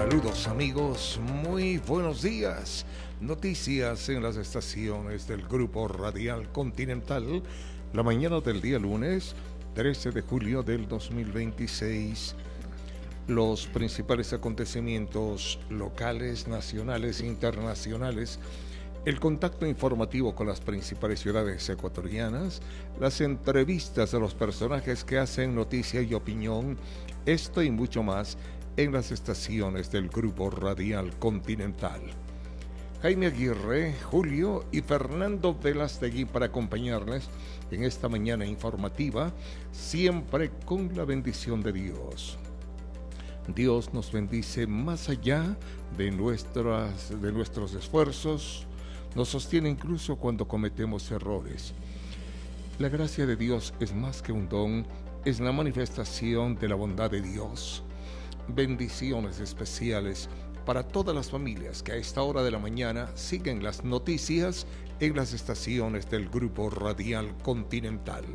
Saludos amigos, muy buenos días. Noticias en las estaciones del Grupo Radial Continental, la mañana del día lunes 13 de julio del 2026. Los principales acontecimientos locales, nacionales e internacionales, el contacto informativo con las principales ciudades ecuatorianas, las entrevistas a los personajes que hacen noticia y opinión, esto y mucho más en las estaciones del Grupo Radial Continental. Jaime Aguirre, Julio y Fernando Velastegui para acompañarles en esta mañana informativa, siempre con la bendición de Dios. Dios nos bendice más allá de nuestros esfuerzos, nos sostiene incluso cuando cometemos errores. La gracia de Dios es más que un don, es la manifestación de la bondad de Dios. Bendiciones especiales para todas las familias que a esta hora de la mañana siguen las noticias en las estaciones del Grupo Radial Continental.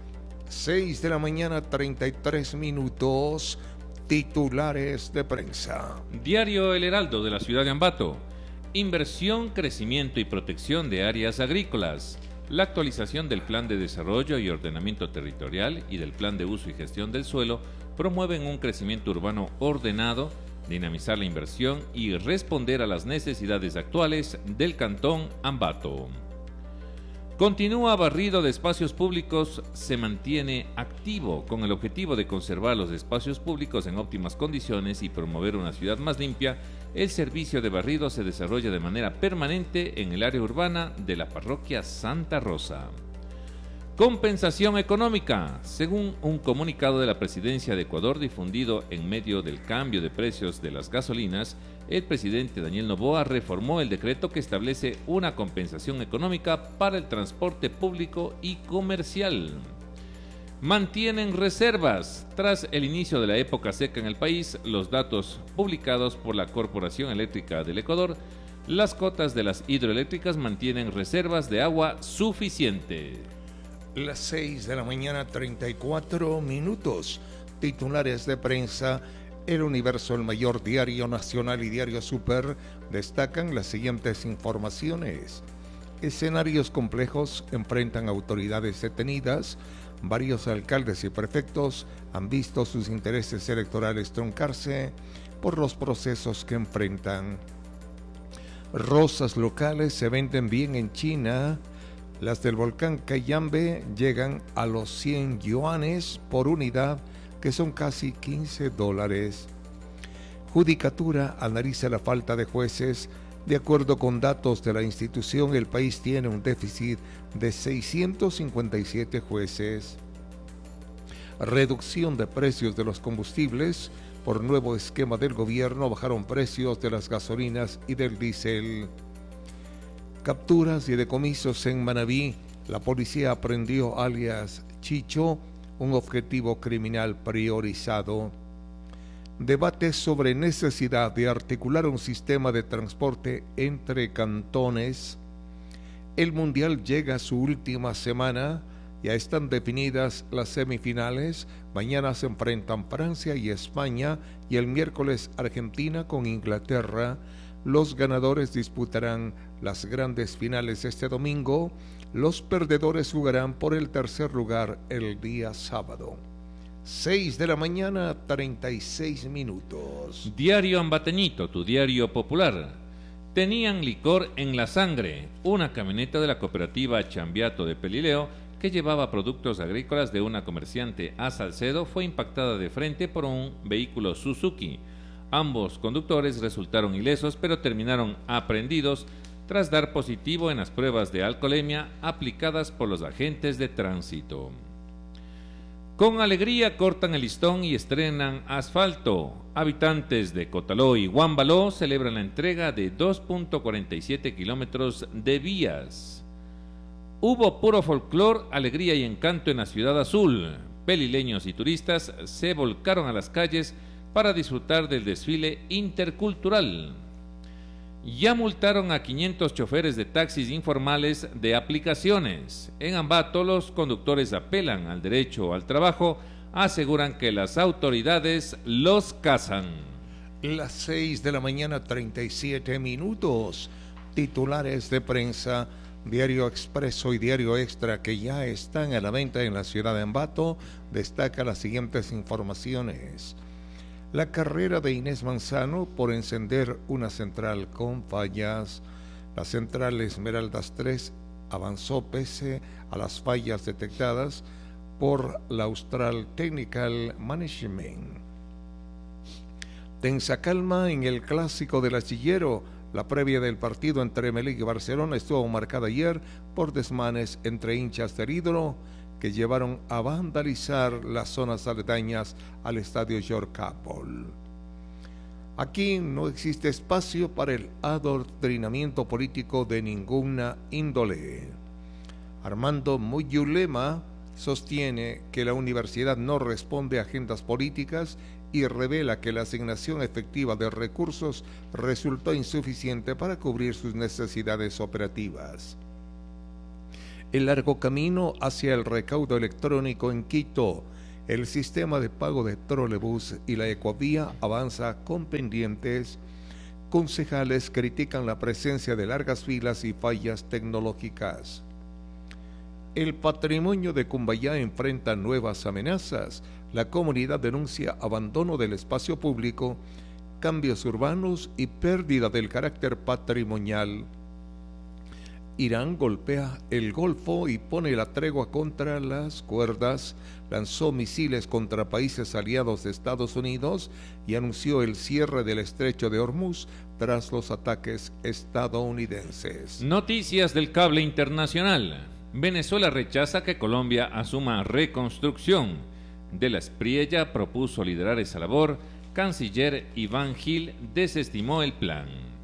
6 de la mañana, 33 minutos, titulares de prensa. Diario El Heraldo de la ciudad de Ambato. Inversión, crecimiento y protección de áreas agrícolas. La actualización del Plan de Desarrollo y Ordenamiento Territorial y del Plan de Uso y Gestión del Suelo promueven un crecimiento urbano ordenado, dinamizar la inversión y responder a las necesidades actuales del Cantón Ambato. Continúa barrido de espacios públicos, se mantiene activo con el objetivo de conservar los espacios públicos en óptimas condiciones y promover una ciudad más limpia. El servicio de barrido se desarrolla de manera permanente en el área urbana de la parroquia Santa Rosa. Compensación económica. Según un comunicado de la Presidencia de Ecuador difundido en medio del cambio de precios de las gasolinas, el presidente Daniel Noboa reformó el decreto que establece una compensación económica para el transporte público y comercial. Mantienen reservas. Tras el inicio de la época seca en el país, los datos publicados por la Corporación Eléctrica del Ecuador, las cotas de las hidroeléctricas mantienen reservas de agua suficiente. Las 6 de la mañana, 34 minutos. Titulares de prensa. El Universo, el mayor diario nacional y diario Super, destacan las siguientes informaciones. Escenarios complejos enfrentan autoridades detenidas. Varios alcaldes y prefectos han visto sus intereses electorales truncarse por los procesos que enfrentan. Rosas locales se venden bien en China. Las del volcán Cayambe llegan a los 100 yuanes por unidad, que son casi $15. Judicatura analiza la falta de jueces. De acuerdo con datos de la institución, el país tiene un déficit de 657 jueces. Reducción de precios de los combustibles. Por nuevo esquema del gobierno, bajaron precios de las gasolinas y del diésel. Capturas y decomisos en Manabí. La policía aprendió alias Chicho, un objetivo criminal priorizado. Debate sobre necesidad de articular un sistema de transporte entre cantones. El Mundial llega a su última semana. Ya están definidas las semifinales. Mañana se enfrentan Francia y España y el miércoles Argentina con Inglaterra. Los ganadores disputarán las grandes finales este domingo. Los perdedores jugarán por el tercer lugar el día sábado. 6 de la mañana, 36 minutos. Diario Ambateñito, tu diario popular. Tenían licor en la sangre. Una camioneta de la cooperativa Chambiato de Pelileo, que llevaba productos agrícolas de una comerciante a Salcedo, fue impactada de frente por un vehículo Suzuki. Ambos conductores resultaron ilesos, pero terminaron aprehendidos tras dar positivo en las pruebas de alcoholemia aplicadas por los agentes de tránsito. Con alegría cortan el listón y estrenan asfalto. Habitantes de Cotaló y Guambaló celebran la entrega de 2.47 kilómetros de vías. Hubo puro folclor, alegría y encanto en la Ciudad Azul. Pelileños y turistas se volcaron a las calles para disfrutar del desfile intercultural. Ya multaron a 500 choferes de taxis informales de aplicaciones. En Ambato, los conductores apelan al derecho al trabajo, aseguran que las autoridades los cazan. Las 6 de la mañana, 37 minutos. Titulares de prensa, Diario Expreso y Diario Extra, que ya están a la venta en la ciudad de Ambato, destaca las siguientes informaciones. La carrera de Inés Manzano por encender una central con fallas. La central Esmeraldas 3 avanzó pese a las fallas detectadas por la Austral Technical Management. Tensa calma en el clásico del Astillero. La previa del partido entre Emelec y Barcelona estuvo marcada ayer por desmanes entre hinchas del ídolo que llevaron a vandalizar las zonas aledañas al estadio George Capwell. Aquí no existe espacio para el adoctrinamiento político de ninguna índole. Armando Muyulema sostiene que la universidad no responde a agendas políticas y revela que la asignación efectiva de recursos resultó insuficiente para cubrir sus necesidades operativas. El largo camino hacia el recaudo electrónico en Quito. El sistema de pago de trolebús y la Ecovía avanza con pendientes. Concejales critican la presencia de largas filas y fallas tecnológicas. El patrimonio de Cumbayá enfrenta nuevas amenazas. La comunidad denuncia abandono del espacio público, cambios urbanos y pérdida del carácter patrimonial. Irán golpea el Golfo y pone la tregua contra las cuerdas, lanzó misiles contra países aliados de Estados Unidos y anunció el cierre del estrecho de Hormuz tras los ataques estadounidenses. Noticias del cable internacional. Venezuela rechaza que Colombia asuma reconstrucción. De la Espriella propuso liderar esa labor. Canciller Iván Gil desestimó el plan.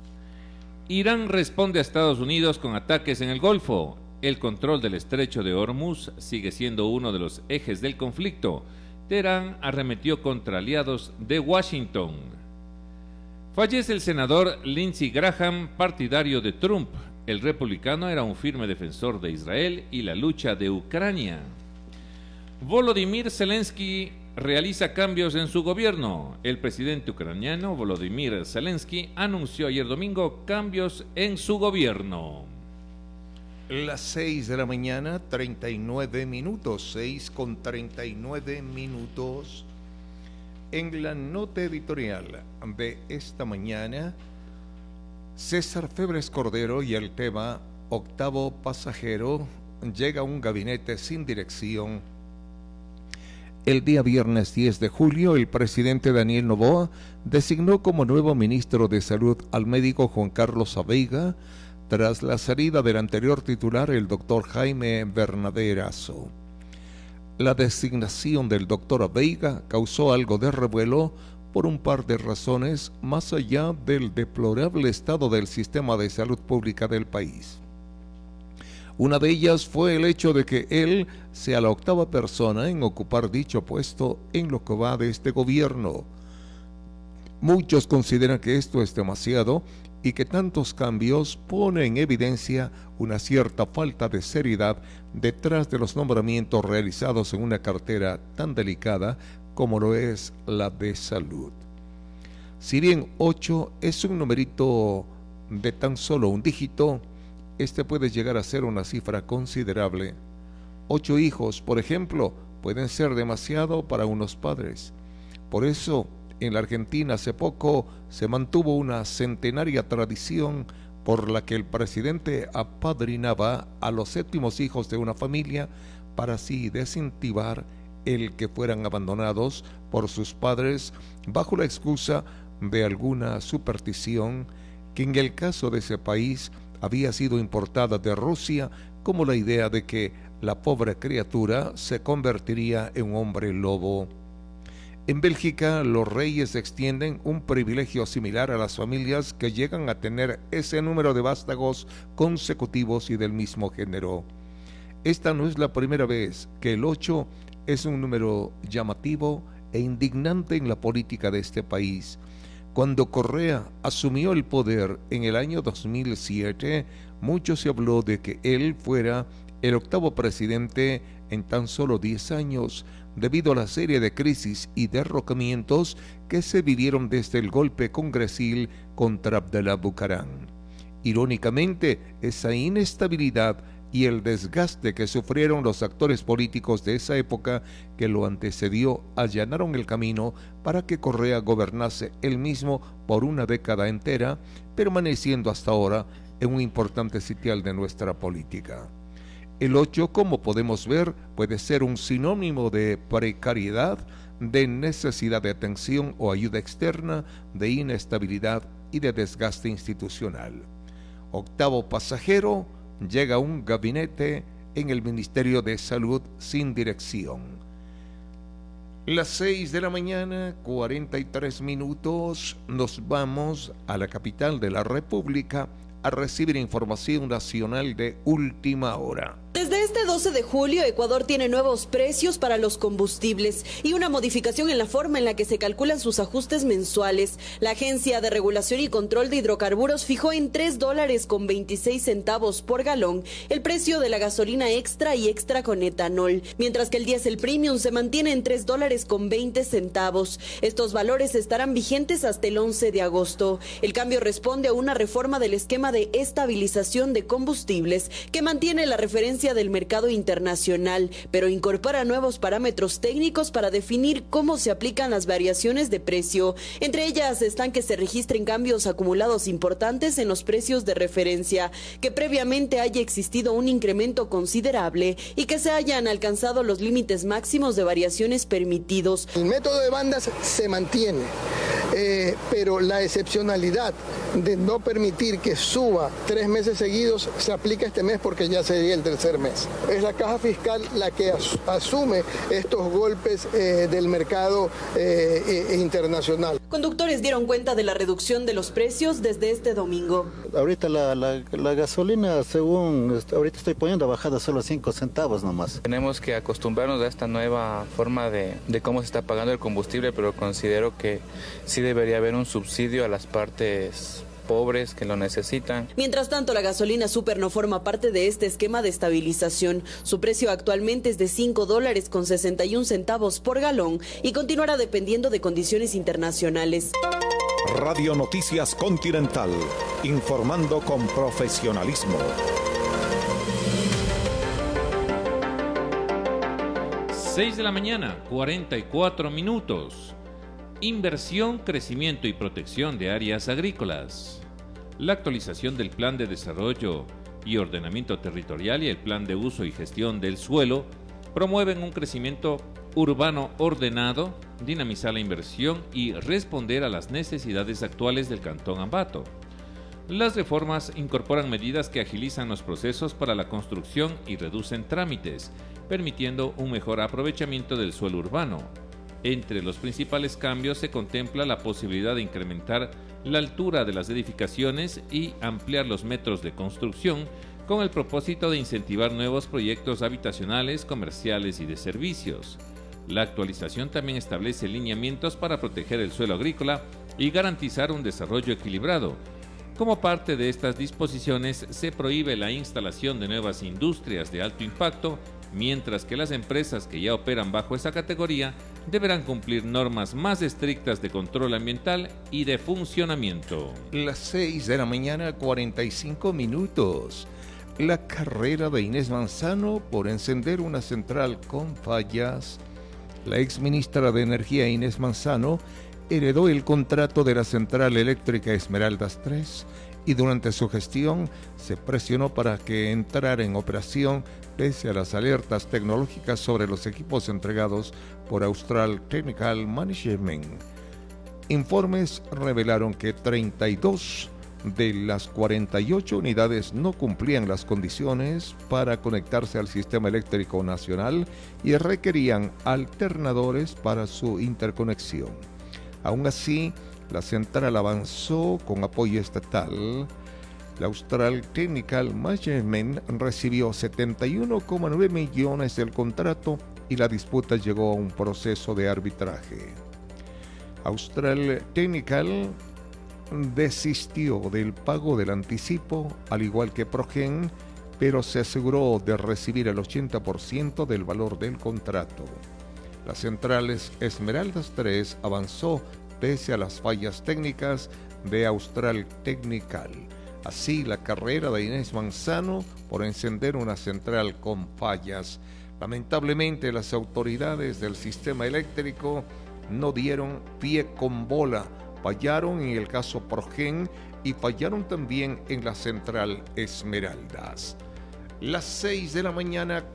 Irán responde a Estados Unidos con ataques en el Golfo. El control del estrecho de Hormuz sigue siendo uno de los ejes del conflicto. Teherán arremetió contra aliados de Washington. Fallece el senador Lindsey Graham, partidario de Trump. El republicano era un firme defensor de Israel y la lucha de Ucrania. Volodymyr Zelensky realiza cambios en su gobierno. El presidente ucraniano Volodymyr Zelensky anunció ayer domingo cambios en su gobierno. Las 6 de la mañana, 39 minutos, 6 con 39 minutos. En la nota editorial de esta mañana, César Febres Cordero y el tema octavo pasajero, llega un gabinete sin dirección. El día viernes 10 de julio, el presidente Daniel Noboa designó como nuevo ministro de Salud al médico Juan Carlos Aveiga, tras la salida del anterior titular, el doctor Jaime Bernabé Erazo. La designación del doctor Aveiga causó algo de revuelo por un par de razones, más allá del deplorable estado del sistema de salud pública del país. Una de ellas fue el hecho de que él sea la octava persona en ocupar dicho puesto en lo que va de este gobierno. Muchos consideran que esto es demasiado y que tantos cambios ponen en evidencia una cierta falta de seriedad detrás de los nombramientos realizados en una cartera tan delicada como lo es la de salud. Si bien 8 es un numerito de tan solo un dígito, este puede llegar a ser una cifra considerable. 8 hijos, por ejemplo, pueden ser demasiado para unos padres. Por eso, en la Argentina hace poco se mantuvo una centenaria tradición por la que el presidente apadrinaba a los 7º hijos de una familia para así desincentivar el que fueran abandonados por sus padres bajo la excusa de alguna superstición que en el caso de ese país había sido importada de Rusia, como la idea de que la pobre criatura se convertiría en un hombre lobo. En Bélgica, los reyes extienden un privilegio similar a las familias que llegan a tener ese número de vástagos consecutivos y del mismo género. Esta no es la primera vez que el 8 es un número llamativo e indignante en la política de este país. Cuando Correa asumió el poder en el año 2007, mucho se habló de que él fuera el octavo presidente en tan solo 10 años, debido a la serie de crisis y derrocamientos que se vivieron desde el golpe congresil contra Abdalá Bucaram. Irónicamente, esa inestabilidad y el desgaste que sufrieron los actores políticos de esa época que lo antecedió allanaron el camino para que Correa gobernase él mismo por una década entera, permaneciendo hasta ahora en un importante sitial de nuestra política. El 8, como podemos ver, puede ser un sinónimo de precariedad, de necesidad de atención o ayuda externa, de inestabilidad y de desgaste institucional. Octavo pasajero, llega un gabinete en el Ministerio de Salud sin dirección. Las 6 de la mañana, 43 minutos, nos vamos a la capital de la República a recibir información nacional de última hora. Desde este 12 de julio, Ecuador tiene nuevos precios para los combustibles y una modificación en la forma en la que se calculan sus ajustes mensuales. La Agencia de Regulación y Control de Hidrocarburos fijó en $3.26 por galón el precio de la gasolina extra y extra con etanol, mientras que el diésel premium se mantiene en $3.20. Estos valores estarán vigentes hasta el 11 de agosto. El cambio responde a una reforma del esquema de estabilización de combustibles que mantiene la referencia del mercado internacional, pero incorpora nuevos parámetros técnicos para definir cómo se aplican las variaciones de precio. Entre ellas están que se registren cambios acumulados importantes en los precios de referencia, que previamente haya existido un incremento considerable y que se hayan alcanzado los límites máximos de variaciones permitidos. El método de bandas se mantiene, pero la excepcionalidad de no permitir que suba 3 meses seguidos se aplica este mes porque ya sería el tercer mes. Es la caja fiscal la que asume estos golpes del mercado internacional. Conductores dieron cuenta de la reducción de los precios desde este domingo. Ahorita la gasolina, según ahorita estoy poniendo bajada solo 5 centavos nomás. Tenemos que acostumbrarnos a esta nueva forma de cómo se está pagando el combustible, pero considero que sí debería haber un subsidio a las partes pobres que lo necesitan. Mientras tanto, la gasolina super no forma parte de este esquema de estabilización. Su precio actualmente es de $5.61 por galón y continuará dependiendo de condiciones internacionales. Radio Noticias Continental, informando con profesionalismo. 6 de la mañana, 44 minutos. Inversión, crecimiento y protección de áreas agrícolas. La actualización del Plan de Desarrollo y Ordenamiento Territorial y el Plan de Uso y Gestión del Suelo promueven un crecimiento urbano ordenado, dinamizar la inversión y responder a las necesidades actuales del Cantón Ambato. Las reformas incorporan medidas que agilizan los procesos para la construcción y reducen trámites, permitiendo un mejor aprovechamiento del suelo urbano. Entre los principales cambios se contempla la posibilidad de incrementar la altura de las edificaciones y ampliar los metros de construcción con el propósito de incentivar nuevos proyectos habitacionales, comerciales y de servicios. La actualización también establece lineamientos para proteger el suelo agrícola y garantizar un desarrollo equilibrado. Como parte de estas disposiciones, se prohíbe la instalación de nuevas industrias de alto impacto, mientras que las empresas que ya operan bajo esa categoría deberán cumplir normas más estrictas de control ambiental y de funcionamiento. Las 6 de la mañana, 45 minutos. La carrera de Inés Manzano por encender una central con fallas. La exministra de Energía Inés Manzano heredó el contrato de la central eléctrica Esmeraldas 3 y durante su gestión se presionó para que entrara en operación pese a las alertas tecnológicas sobre los equipos entregados por Austral Technical Management. Informes revelaron que 32 de las 48 unidades no cumplían las condiciones para conectarse al sistema eléctrico nacional y requerían alternadores para su interconexión. Aún así, la central avanzó con apoyo estatal. La Austral Technical Management recibió 71,9 millones del contrato y la disputa llegó a un proceso de arbitraje. Austral Technical desistió del pago del anticipo, al igual que Progen, pero se aseguró de recibir el 80% del valor del contrato. La central Esmeraldas 3 avanzó pese a las fallas técnicas de Austral Technical. Así, la carrera de Inés Manzano por encender una central con fallas. Lamentablemente, las autoridades del sistema eléctrico no dieron pie con bola. Fallaron en el caso Progen y fallaron también en la central Esmeraldas. Las 6 de la mañana,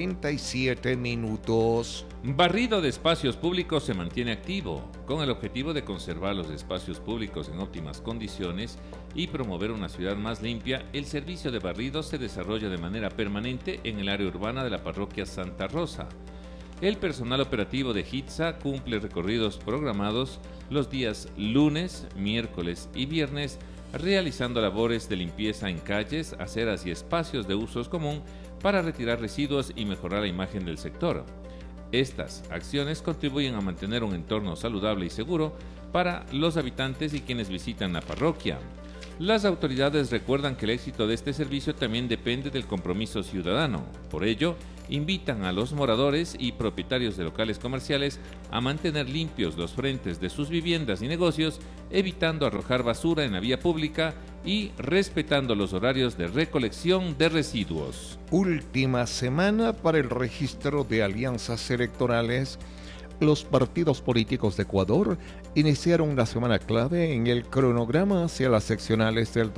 47 minutos. Barrido de espacios públicos se mantiene activo, con el objetivo de conservar los espacios públicos en óptimas condiciones y promover una ciudad más limpia. El servicio de barrido se desarrolla de manera permanente en el área urbana de la parroquia Santa Rosa. El personal operativo de HITSA cumple recorridos programados los días lunes, miércoles y viernes, realizando labores de limpieza en calles, aceras y espacios de usos común para retirar residuos y mejorar la imagen del sector. Estas acciones contribuyen a mantener un entorno saludable y seguro para los habitantes y quienes visitan la parroquia. Las autoridades recuerdan que el éxito de este servicio también depende del compromiso ciudadano. Por ello, invitan a los moradores y propietarios de locales comerciales a mantener limpios los frentes de sus viviendas y negocios, evitando arrojar basura en la vía pública y respetando los horarios de recolección de residuos. Última semana para el registro de alianzas electorales. Los partidos políticos de Ecuador iniciaron una semana clave en el cronograma hacia las seccionales del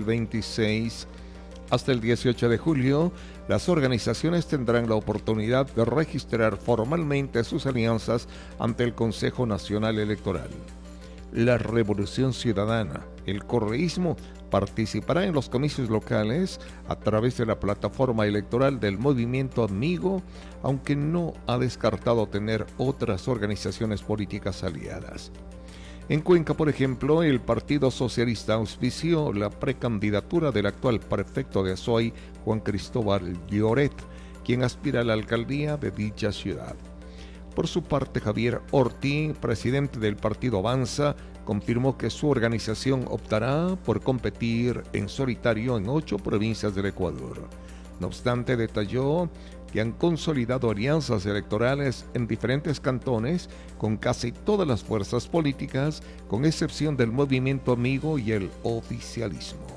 2026. Hasta el 18 de julio, las organizaciones tendrán la oportunidad de registrar formalmente sus alianzas ante el Consejo Nacional Electoral. La Revolución Ciudadana, el correísmo, participará en los comicios locales a través de la plataforma electoral del Movimiento Amigo, aunque no ha descartado tener otras organizaciones políticas aliadas. En Cuenca, por ejemplo, el Partido Socialista auspició la precandidatura del actual prefecto de Azoy, Juan Cristóbal Lloret, quien aspira a la alcaldía de dicha ciudad. Por su parte, Javier Orti, presidente del partido Avanza, confirmó que su organización optará por competir en solitario en 8 provincias del Ecuador. No obstante, detalló que han consolidado alianzas electorales en diferentes cantones con casi todas las fuerzas políticas, con excepción del Movimiento Amigo y el oficialismo.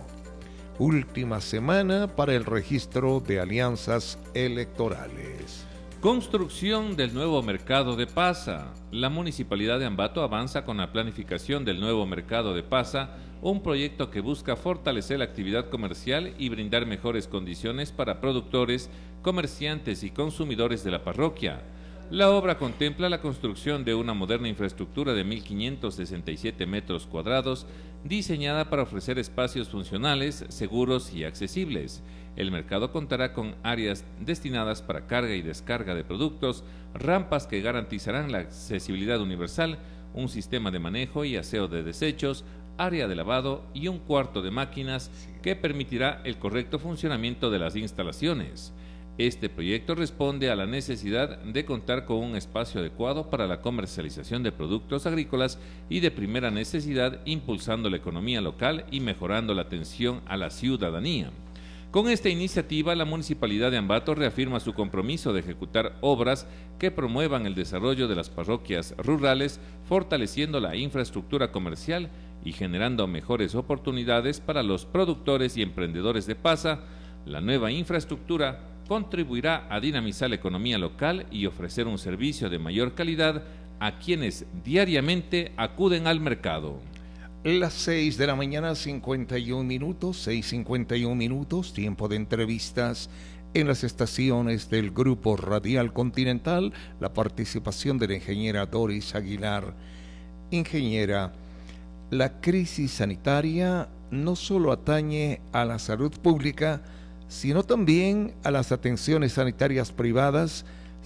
Última semana para el registro de alianzas electorales. Construcción del nuevo mercado de Pasa. La Municipalidad de Ambato avanza con la planificación del nuevo mercado de Pasa, un proyecto que busca fortalecer la actividad comercial y brindar mejores condiciones para productores, comerciantes y consumidores de la parroquia. La obra contempla la construcción de una moderna infraestructura de 1.567 metros cuadrados, diseñada para ofrecer espacios funcionales, seguros y accesibles. El mercado contará con áreas destinadas para carga y descarga de productos, rampas que garantizarán la accesibilidad universal, un sistema de manejo y aseo de desechos, área de lavado y un cuarto de máquinas que permitirá el correcto funcionamiento de las instalaciones. Este proyecto responde a la necesidad de contar con un espacio adecuado para la comercialización de productos agrícolas y de primera necesidad, impulsando la economía local y mejorando la atención a la ciudadanía. Con esta iniciativa, la Municipalidad de Ambato reafirma su compromiso de ejecutar obras que promuevan el desarrollo de las parroquias rurales, fortaleciendo la infraestructura comercial y generando mejores oportunidades para los productores y emprendedores de Pasa. La nueva infraestructura contribuirá a dinamizar la economía local y ofrecer un servicio de mayor calidad a quienes diariamente acuden al mercado. Las 6 de la mañana, 51 minutos, 6:51 minutos, tiempo de entrevistas en las estaciones del Grupo Radial Continental, la participación de la ingeniera Doris Aguilar. Ingeniera, la crisis sanitaria no solo atañe a la salud pública, sino también a las atenciones sanitarias privadas.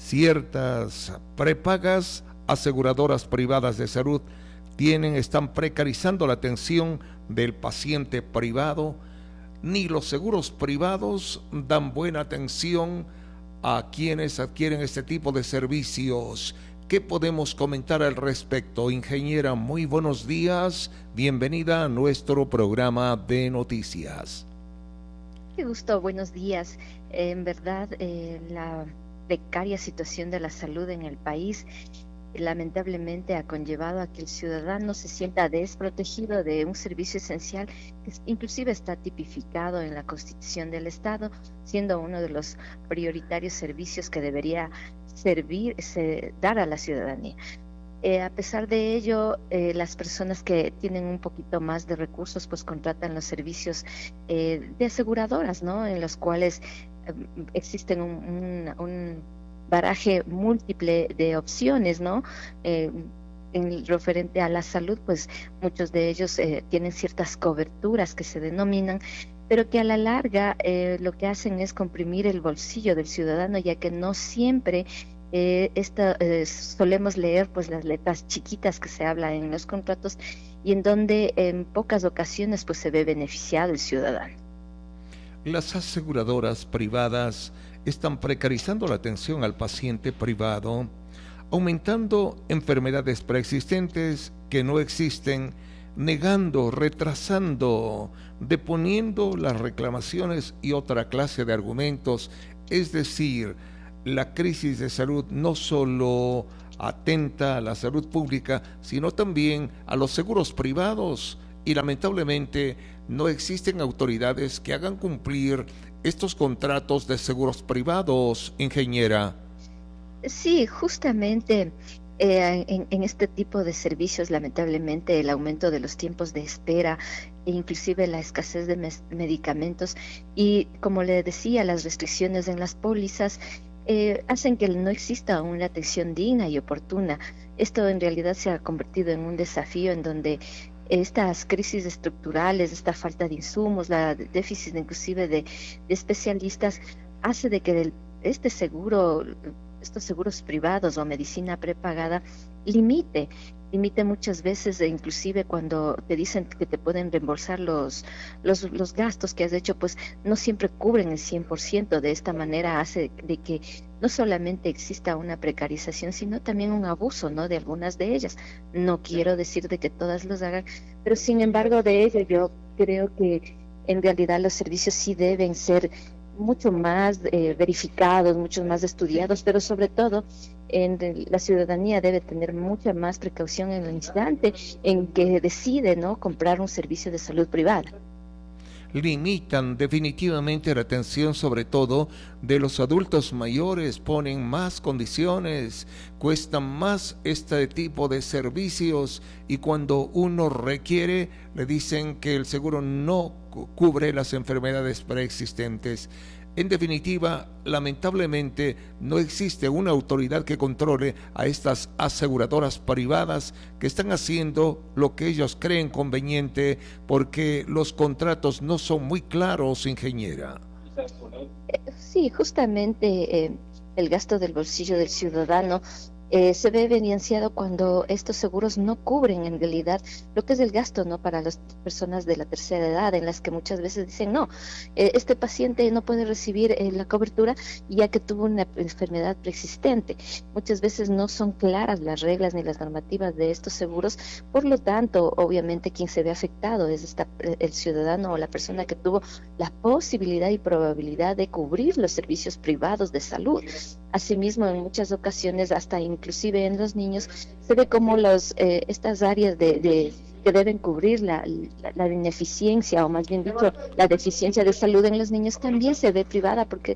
Ciertas prepagas, aseguradoras privadas de salud, están precarizando la atención del paciente privado. Ni los seguros privados dan buena atención a quienes adquieren este tipo de servicios. ¿Qué podemos comentar al respecto? Ingeniera, muy buenos días. Bienvenida a nuestro programa de noticias. Qué gusto, buenos días. En verdad, la precaria situación de la salud en el país lamentablemente ha conllevado a que el ciudadano se sienta desprotegido de un servicio esencial que inclusive está tipificado en la Constitución del Estado, siendo uno de los prioritarios servicios que debería dar a la ciudadanía. A pesar de ello, las personas que tienen un poquito más de recursos pues contratan los servicios de aseguradoras, ¿no? En los cuales existen un baraje múltiple de opciones, ¿no? En referente a la salud, pues muchos de ellos tienen ciertas coberturas que se denominan, pero que a la larga lo que hacen es comprimir el bolsillo del ciudadano, ya que no siempre solemos leer pues las letras chiquitas que se habla en los contratos y en donde en pocas ocasiones pues se ve beneficiado el ciudadano. Las aseguradoras privadas están precarizando la atención al paciente privado, aumentando enfermedades preexistentes que no existen, negando, retrasando, deponiendo las reclamaciones y otra clase de argumentos. Es decir, la crisis de salud no solo atenta a la salud pública, sino también a los seguros privados, y lamentablemente no existen autoridades que hagan cumplir estos contratos de seguros privados, ingeniera. Sí, justamente en este tipo de servicios, lamentablemente, el aumento de los tiempos de espera e inclusive la escasez de medicamentos y, como le decía, las restricciones en las pólizas hacen que no exista una atención digna y oportuna. Esto en realidad se ha convertido en un desafío en donde estas crisis estructurales, esta falta de insumos, la déficit inclusive de especialistas, hace de que estos seguros privados o medicina prepagada limite muchas veces, inclusive cuando te dicen que te pueden reembolsar los gastos que has hecho, pues no siempre cubren el 100%. De esta manera hace de que no solamente exista una precarización, sino también un abuso, ¿no?, de algunas de ellas. No quiero decir de que todas los hagan, pero sin embargo de ello yo creo que en realidad los servicios sí deben ser mucho más verificados, mucho más estudiados, pero sobre todo la ciudadanía debe tener mucha más precaución en el instante en que decide, ¿no?, comprar un servicio de salud privada. Limitan definitivamente la atención, sobre todo de los adultos mayores, ponen más condiciones, cuestan más este tipo de servicios, y cuando uno requiere le dicen que el seguro no cubre las enfermedades preexistentes. En definitiva, lamentablemente no existe una autoridad que controle a estas aseguradoras privadas que están haciendo lo que ellos creen conveniente, porque los contratos no son muy claros, ingeniera. Sí, justamente el gasto del bolsillo del ciudadano se ve evidenciado cuando estos seguros no cubren en realidad lo que es el gasto, ¿no?, para las personas de la tercera edad, en las que muchas veces dicen, no, este paciente no puede recibir la cobertura ya que tuvo una enfermedad preexistente. Muchas veces no son claras las reglas ni las normativas de estos seguros, por lo tanto, obviamente quien se ve afectado es el ciudadano o la persona que tuvo la posibilidad y probabilidad de cubrir los servicios privados de salud. Asimismo, en muchas ocasiones, hasta inclusive en los niños, se ve como estas áreas que deben cubrir la ineficiencia, o más bien dicho, la deficiencia de salud en los niños, también se ve privada porque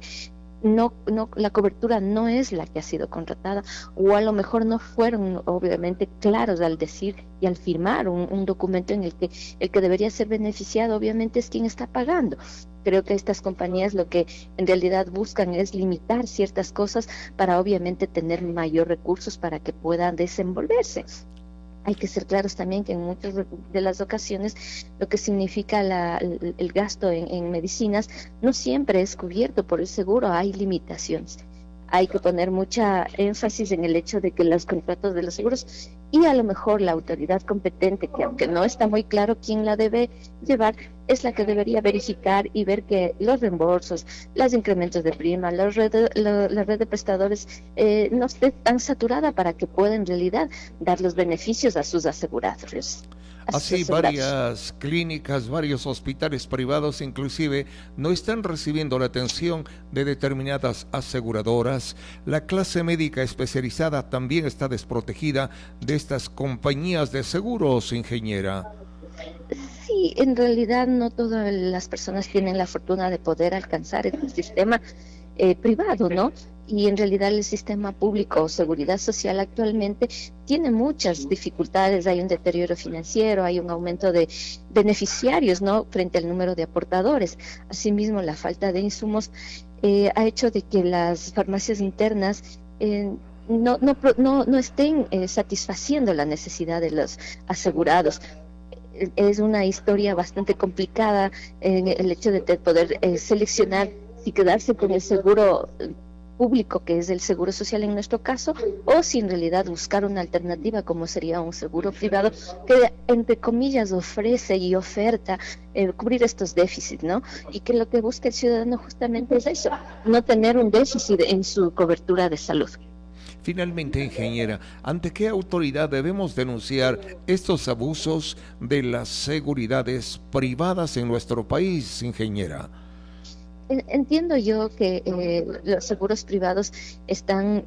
la cobertura no es la que ha sido contratada, o a lo mejor no fueron obviamente claros al decir y al firmar un documento en el que debería ser beneficiado obviamente es quien está pagando. Creo que estas compañías lo que en realidad buscan es limitar ciertas cosas para obviamente tener mayor recursos para que puedan desenvolverse. Hay que ser claros también que en muchas de las ocasiones lo que significa el gasto en medicinas no siempre es cubierto por el seguro, hay limitaciones. Hay que poner mucha énfasis en el hecho de que los contratos de los seguros y a lo mejor la autoridad competente, que aunque no está muy claro quién la debe llevar, es la que debería verificar y ver que los reembolsos, los incrementos de prima, la red de prestadores no esté tan saturada para que pueda en realidad dar los beneficios a sus asegurados. Así varias clínicas, varios hospitales privados inclusive no están recibiendo la atención de determinadas aseguradoras. La clase médica especializada también está desprotegida de estas compañías de seguros, ingeniera. Sí, en realidad no todas las personas tienen la fortuna de poder alcanzar el sistema privado, ¿no? Y en realidad el sistema público o seguridad social actualmente tiene muchas dificultades. Hay un deterioro financiero, hay un aumento de beneficiarios, ¿no?, frente al número de aportadores. Asimismo, la falta de insumos ha hecho de que las farmacias internas no estén satisfaciendo la necesidad de los asegurados. Es una historia bastante complicada en el hecho de poder seleccionar si quedarse con el seguro público, que es el seguro social en nuestro caso, o si en realidad buscar una alternativa como sería un seguro privado que, entre comillas, ofrece y oferta cubrir estos déficits, ¿no? Y que lo que busca el ciudadano justamente es eso, no tener un déficit en su cobertura de salud. Finalmente, ingeniera, ¿ante qué autoridad debemos denunciar estos abusos de las seguridades privadas en nuestro país, ingeniera? Entiendo yo que los seguros privados están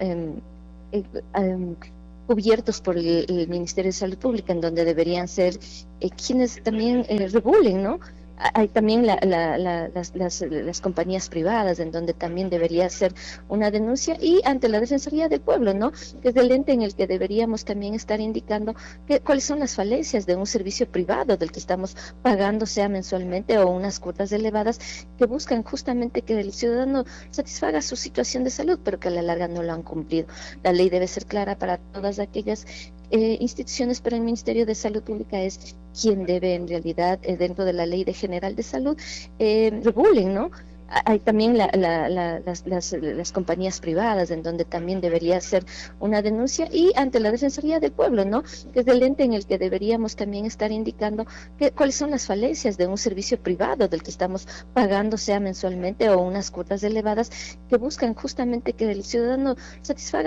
cubiertos por el Ministerio de Salud Pública, en donde deberían ser quienes también regulen, ¿no? Hay también las compañías privadas, en donde también debería ser una denuncia, y ante la Defensoría del Pueblo, ¿no?, que es el ente en el que deberíamos también estar indicando cuáles son las falencias de un servicio privado del que estamos pagando, sea mensualmente o unas cuotas elevadas, que buscan justamente que el ciudadano satisfaga su situación de salud, pero que a la larga no lo han cumplido. La ley debe ser clara para todas aquellas instituciones, pero el Ministerio de Salud Pública es quien debe en realidad, dentro de la Ley General de Salud, regulen, ¿no? Hay también las compañías privadas, en donde también debería ser una denuncia, y ante la Defensoría del Pueblo, ¿no?, que es el ente en el que deberíamos también estar indicando cuáles son las falencias de un servicio privado del que estamos pagando, sea mensualmente o unas cuotas elevadas, que buscan justamente que el ciudadano satisfaga